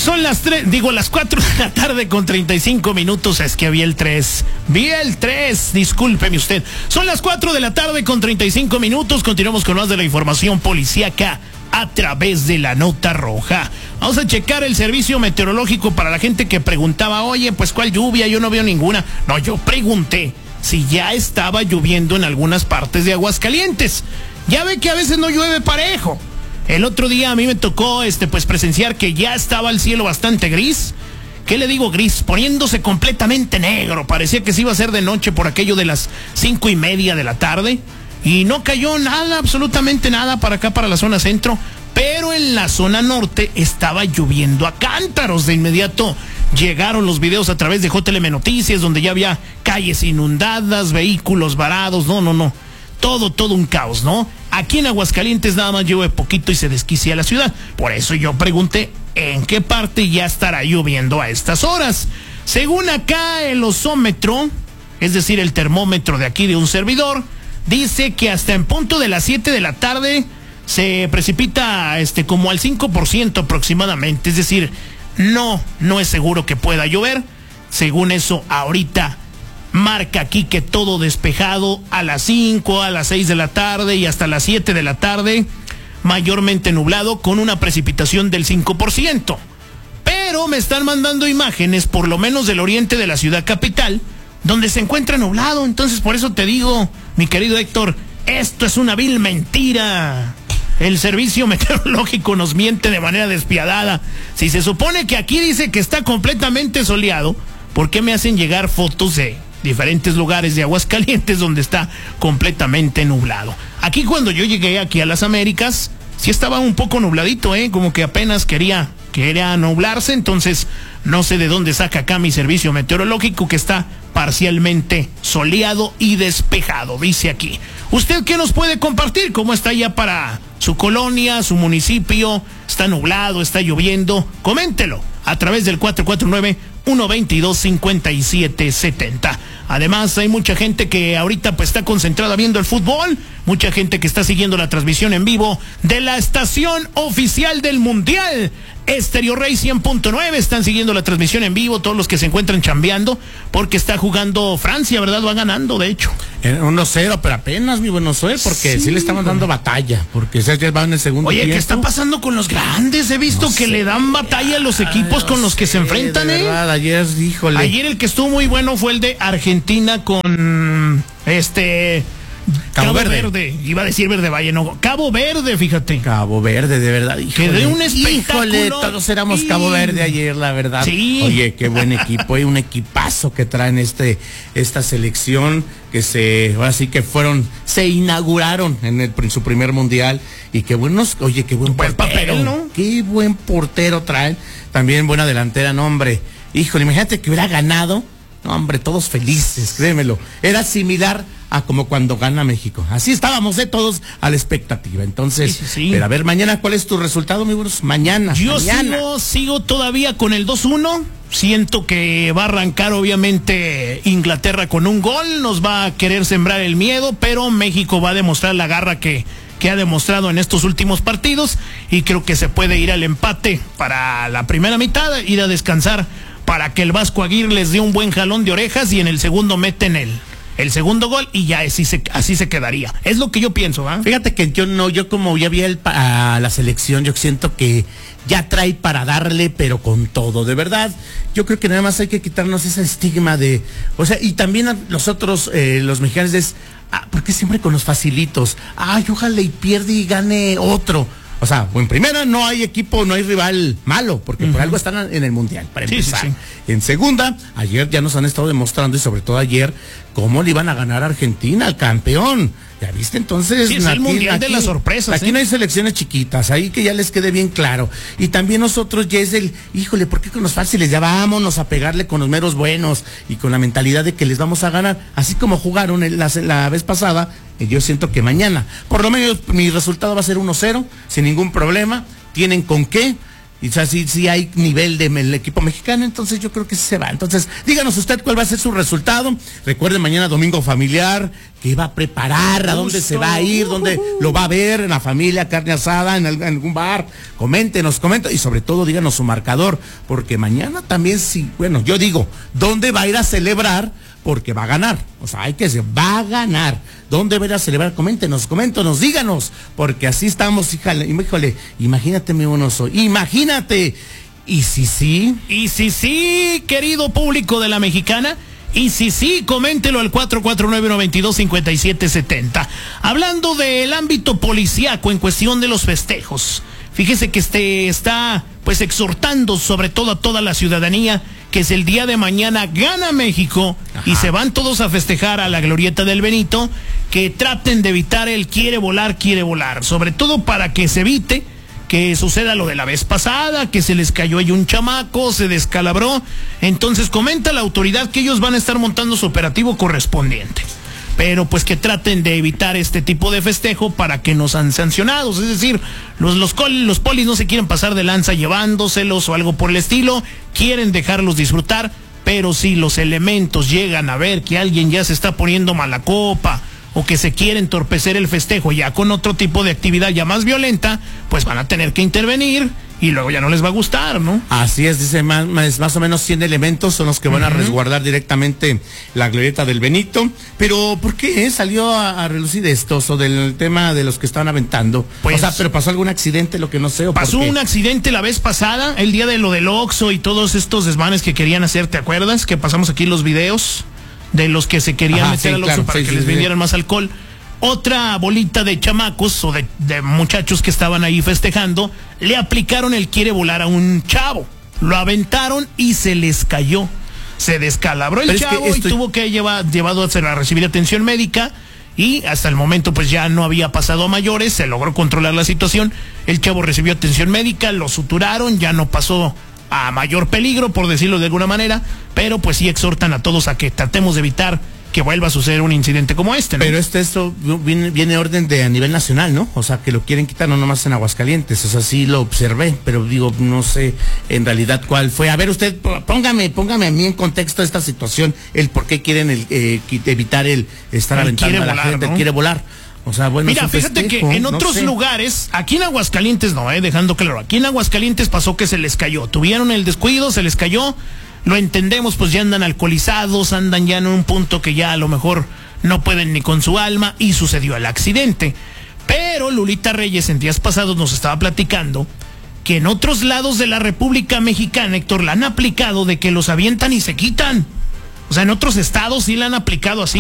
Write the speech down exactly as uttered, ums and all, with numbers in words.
Son las tres, digo las cuatro de la tarde con treinta y cinco minutos. Es que vi el tres. Vi el tres, discúlpeme usted. Son las cuatro de la tarde con treinta y cinco minutos. Continuamos con más de la información policíaca a través de la nota roja. Vamos a checar el servicio meteorológico para la gente que preguntaba, oye, pues ¿cuál lluvia? Yo no veo ninguna. No, yo pregunté si ya estaba lloviendo en algunas partes de Aguascalientes. Ya ve que a veces no llueve parejo. El otro día a mí me tocó este pues presenciar que ya estaba el cielo bastante gris. ¿Qué le digo gris? Poniéndose completamente negro. Parecía que se iba a hacer de noche por aquello de las cinco y media de la tarde. Y no cayó nada, absolutamente nada para acá, para la zona centro. Pero en la zona norte estaba lloviendo a cántaros. De inmediato llegaron los videos a través de J L M Noticias, donde ya había calles inundadas, vehículos varados. No, no, no. Todo, todo un caos, ¿no? Aquí en Aguascalientes nada más llueve poquito y se desquicia la ciudad. Por eso yo pregunté, ¿en qué parte ya estará lloviendo a estas horas? Según acá el osómetro, es decir, el termómetro de aquí de un servidor, dice que hasta en punto de las siete de la tarde se precipita este como al cinco por ciento aproximadamente. Es decir, no, no es seguro que pueda llover. Según eso, ahorita marca aquí que todo despejado a las cinco, a las seis de la tarde y hasta las siete de la tarde, mayormente nublado con una precipitación del cinco por ciento. Pero me están mandando imágenes, por lo menos del oriente de la ciudad capital, donde se encuentra nublado. Entonces por eso te digo, mi querido Héctor, esto es una vil mentira. El servicio meteorológico nos miente de manera despiadada. Si se supone que aquí dice que está completamente soleado, ¿por qué me hacen llegar fotos de diferentes lugares de Aguascalientes donde está completamente nublado? Aquí cuando yo llegué aquí a las Américas, sí estaba un poco nubladito, ¿eh? Como que apenas quería, quería nublarse. Entonces no sé de dónde saca acá mi servicio meteorológico que está parcialmente soleado y despejado, dice aquí. ¿Usted qué nos puede compartir? ¿Cómo está ya para su colonia, su municipio? ¿Está nublado? ¿Está lloviendo? Coméntelo a través del cuatro cuatro nueve, uno dos dos, cinco siete siete cero. Además, hay mucha gente que ahorita pues está concentrada viendo el fútbol, mucha gente que está siguiendo la transmisión en vivo de la estación oficial del Mundial, Estéreo Rey cien punto nueve, están siguiendo la transmisión en vivo, todos los que se encuentran chambeando, porque está jugando Francia, ¿verdad? Va ganando, de hecho. uno cero, pero apenas, mi bueno soy, porque sí, sí le estaban dando batalla, porque ya va en el segundo Oye, tiempo. ¿qué está pasando con los grandes? He visto no que sé, le dan batalla a los equipos ay, con los sé, que se enfrentan, de ¿eh? verdad, ayer, híjole. Ayer el que estuvo muy bueno fue el de Argentina con este... Cabo, Cabo Verde. Verde, iba a decir Verde Valle, no, Cabo Verde, fíjate. Cabo Verde, de verdad, híjole. Que de un espectáculo. Híjole, todos éramos y... Cabo Verde ayer, la verdad. Sí. Oye, qué buen equipo, y un equipazo que traen este, esta selección, que se, ahora sí que fueron, se inauguraron en, el, en su primer mundial, y qué buenos, oye, qué buen buen portero, papel, ¿no? Qué buen portero traen, también buena delantera, no hombre, híjole, imagínate que hubiera ganado, no hombre, todos felices, créemelo, era similar a como cuando gana México. Así estábamos de todos a la expectativa. Entonces, sí, sí, sí. Pero a ver, mañana, ¿cuál es tu resultado, mi buenos? Mañana. Yo mañana. sigo, sigo todavía con el dos uno. Siento que va a arrancar, obviamente, Inglaterra con un gol. Nos va a querer sembrar el miedo, pero México va a demostrar la garra que, que ha demostrado en estos últimos partidos. Y creo que se puede ir al empate para la primera mitad, ir a descansar para que el Vasco Aguirre les dé un buen jalón de orejas y en el segundo meten el... el segundo gol y ya así se, así se quedaría. Es lo que yo pienso, ¿ah? ¿eh? Fíjate que yo no, yo como ya vi el, a la selección, yo siento que ya trae para darle, pero con todo, de verdad. Yo creo que nada más hay que quitarnos ese estigma de, o sea, y también a nosotros, eh, los mexicanos, es, ah, ¿por qué siempre con los facilitos? Ay, ojalá y pierde y gane otro. O sea, en primera no hay equipo, no hay rival malo, porque uh-huh. por algo están en el Mundial, para sí, empezar. Sí, sí. En segunda, ayer ya nos han estado demostrando, y sobre todo ayer, cómo le iban a ganar a Argentina, al campeón. ¿Ya viste? Entonces, sí, es aquí, el Mundial aquí, de las sorpresas. Aquí ¿eh? no hay selecciones chiquitas, ahí que ya les quede bien claro. Y también nosotros ya es el, híjole, ¿por qué con los fáciles? Ya vámonos a pegarle con los meros buenos y con la mentalidad de que les vamos a ganar. Así como jugaron la, la vez pasada, yo siento que mañana, por lo menos mi resultado va a ser uno cero, sin ningún problema. Tienen con qué. y o sea, sí, sí hay nivel del equipo mexicano, entonces yo creo que sí se va. Entonces, díganos usted cuál va a ser su resultado. Recuerden, mañana domingo familiar, que va a preparar, a dónde se va a ir, dónde lo va a ver, en la familia, carne asada, en algún bar. Coméntenos, coméntenos, y sobre todo díganos su marcador, porque mañana también sí, bueno, yo digo, ¿dónde va a ir a celebrar? Porque va a ganar, o sea, hay que decir, va a ganar. ¿Dónde va a ir a celebrar? Coméntenos, coméntenos, díganos, porque así estamos, híjole, híjole, imagínate, mi bonoso, imagínate. Y si sí, y si sí, querido público de La Mexicana, y si sí, coméntelo al cuatro cuatro nueve, nueve dos, cinco siete siete cero. Hablando del ámbito policíaco en cuestión de los festejos, fíjese que este está pues exhortando sobre todo a toda la ciudadanía que si el día de mañana gana México, ajá, y se van todos a festejar a la glorieta del Benito, que traten de evitar el quiere volar, quiere volar, sobre todo para que se evite que suceda lo de la vez pasada, que se les cayó ahí un chamaco, se descalabró. Entonces comenta la autoridad que ellos van a estar montando su operativo correspondiente, pero pues que traten de evitar este tipo de festejo para que no sean sancionados. Es decir, los, los, los polis no se quieren pasar de lanza llevándoselos o algo por el estilo, quieren dejarlos disfrutar, pero si los elementos llegan a ver que alguien ya se está poniendo mala copa o que se quiere entorpecer el festejo ya con otro tipo de actividad ya más violenta, pues van a tener que intervenir y luego ya no les va a gustar, ¿no? Así es, dice, más, más, más o menos cien elementos son los que van uh-huh. a resguardar directamente la glorieta del Benito. Pero, ¿por qué eh? salió a, a relucir esto, o del tema de los que estaban aventando? Pues, o sea, ¿pero pasó algún accidente, lo que no sé? ¿o pasó un accidente la vez pasada, el día de lo del Oxxo y todos estos desmanes que querían hacer, ¿te acuerdas? Que pasamos aquí los videos de los que se querían Ajá, meter sí, al Oxxo claro, para sí, que sí, les vendieran sí. más alcohol. Otra bolita de chamacos o de, de muchachos que estaban ahí festejando, le aplicaron el quiere volar a un chavo. Lo aventaron y se les cayó. Se descalabró el Pero chavo es que esto... y tuvo que llevar llevado a, hacer, a recibir atención médica. Y hasta el momento pues ya no había pasado a mayores, se logró controlar la situación. El chavo recibió atención médica, lo suturaron, ya no pasó a mayor peligro, por decirlo de alguna manera. Pero pues sí exhortan a todos a que tratemos de evitar que vuelva a suceder un incidente como este, ¿no? Pero este esto viene, viene orden de a nivel nacional, ¿no? O sea, que lo quieren quitar no nomás en Aguascalientes, o sea, sí lo observé, pero digo, no sé en realidad cuál fue. A ver, usted, póngame, póngame a mí en contexto esta situación, el por qué quieren el, eh, evitar el estar el aventando a la volar, gente, ¿no? Quiere volar. O sea, bueno, mira, fíjate festejo, que en otros no sé. lugares, aquí en Aguascalientes no, eh, dejando claro, aquí en Aguascalientes pasó que se les cayó, tuvieron el descuido, se les cayó. Lo entendemos, pues ya andan alcoholizados, andan ya en un punto que ya a lo mejor no pueden ni con su alma y sucedió el accidente. Pero Lulita Reyes en días pasados nos estaba platicando que en otros lados de la República Mexicana, Héctor, la han aplicado de que los avientan y se quitan. O sea, en otros estados sí la han aplicado así.